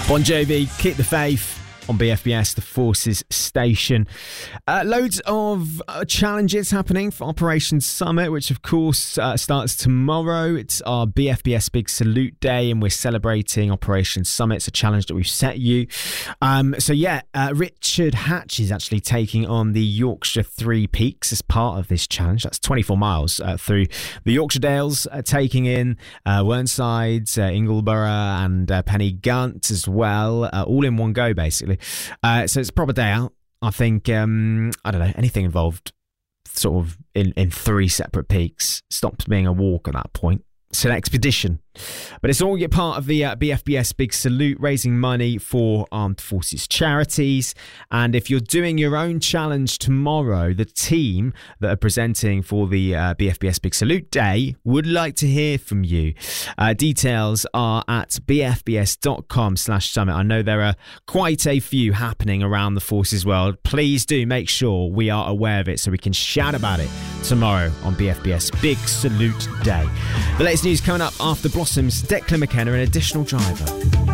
Bon Jovi, Keep the Faith on BFBS, the Forces Station. Loads of challenges happening for Operation Summit, which of course starts tomorrow. It's our BFBS Big Salute Day and we're celebrating Operation Summit. It's a challenge that we've set you. Richard Hatch is actually taking on the Yorkshire Three Peaks as part of this challenge. That's 24 miles through the Yorkshire Dales, taking in Whernside, Ingleborough and Pennygunt as well, all in one go basically. So it's a proper day out. I think, I don't know, anything involved sort of in three separate peaks stops being a walk at that point. It's an expedition. But it's all part of the BFBS Big Salute, raising money for Armed Forces charities. And if you're doing your own challenge tomorrow, the team that are presenting for the BFBS Big Salute Day would like to hear from you. Details are at bfbs.com/summit. I know there are quite a few happening around the Forces world. Please do make sure we are aware of it so we can shout about it tomorrow on BFBS Big Salute Day. The latest news coming up after Blossoms, Declan McKenna, an additional driver.